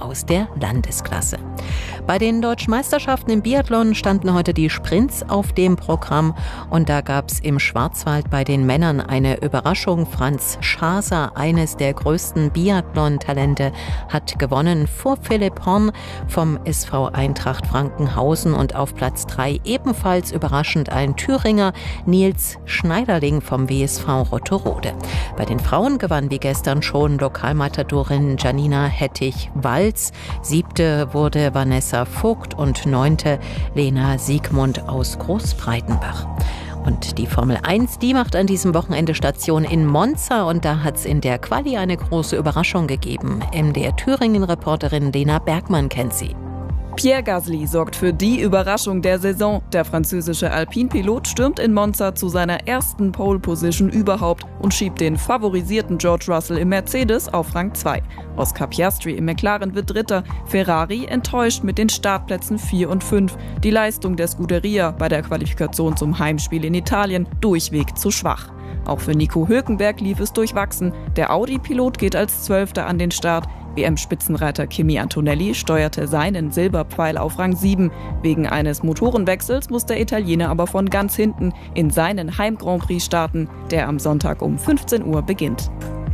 aus der Landesklasse. Bei den Deutschen Meisterschaften im Biathlon standen heute die Sprints auf dem Programm und da gab es im Schwarzwald bei den Männern eine Überraschung. Franz Schaser, eines der größten Biathlon-Talente, hat gewonnen vor Philipp Horn vom SV Eintracht Frankenhausen und auf Platz 3 ebenfalls überraschend ein Thüringer, Nils Schneiderling vom WSV Rotterode. Bei den Frauen gewann wie gestern schon Lokalmatadorin Janina Hettich-Walz. 7. wurde Vanessa Vogt und 9. Lena Siegmund aus Großbreitenbach. Und die Formel 1, die macht an diesem Wochenende Station in Monza und da hat es in der Quali eine große Überraschung gegeben. MDR Thüringen-Reporterin Lena Bergmann kennt sie. Pierre Gasly sorgt für die Überraschung der Saison. Der französische Alpine-Pilot stürmt in Monza zu seiner ersten Pole-Position überhaupt und schiebt den favorisierten George Russell im Mercedes auf Rang 2. Oscar Piastri im McLaren wird Dritter. Ferrari enttäuscht mit den Startplätzen 4 und 5. Die Leistung der Scuderia bei der Qualifikation zum Heimspiel in Italien durchweg zu schwach. Auch für Nico Hülkenberg lief es durchwachsen. Der Audi-Pilot geht als 12. an den Start. WM-Spitzenreiter Kimi Antonelli steuerte seinen Silberpfeil auf Rang 7. Wegen eines Motorenwechsels muss der Italiener aber von ganz hinten in seinen Heim-Grand Prix starten, der am Sonntag um 15 Uhr beginnt.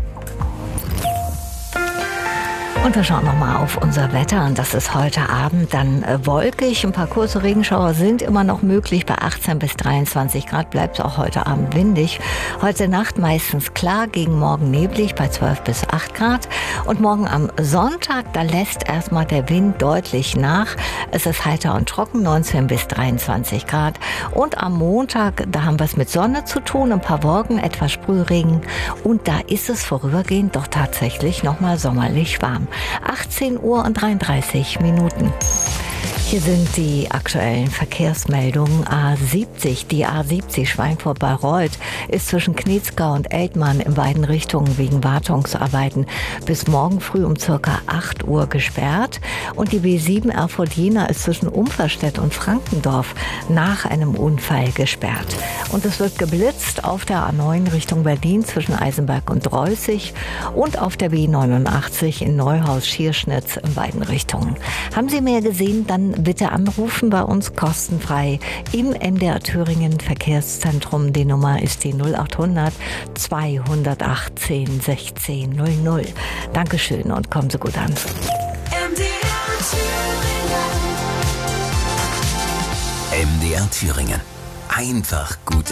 Und wir schauen nochmal auf unser Wetter und das ist heute Abend dann wolkig. Ein paar kurze Regenschauer sind immer noch möglich. Bei 18 bis 23 Grad bleibt es auch heute Abend windig. Heute Nacht meistens klar, gegen morgen neblig bei 12 bis 8 Grad. Und morgen am Sonntag, da lässt erstmal der Wind deutlich nach. Es ist heiter und trocken, 19 bis 23 Grad. Und am Montag, da haben wir es mit Sonne zu tun, ein paar Wolken, etwas Sprühregen. Und da ist es vorübergehend doch tatsächlich nochmal sommerlich warm. 18 Uhr und 33 Minuten. Hier sind die aktuellen Verkehrsmeldungen. A70, die A70 Schweinfurt-Bayreuth ist zwischen Kniezgau und Eltmann in beiden Richtungen wegen Wartungsarbeiten bis morgen früh um ca. 8 Uhr gesperrt. Und die B7 Erfurt-Jena ist zwischen Umferstedt und Frankendorf nach einem Unfall gesperrt. Und es wird geblitzt auf der A9 Richtung Berlin zwischen Eisenberg und Dreußig und auf der B89 in Neuhaus-Schierschnitz in beiden Richtungen. Haben Sie mehr gesehen, dann bitte anrufen bei uns kostenfrei im MDR Thüringen Verkehrszentrum. Die Nummer ist die 0800 218 16 00. Dankeschön und kommen Sie gut an. MDR Thüringen. Einfach gute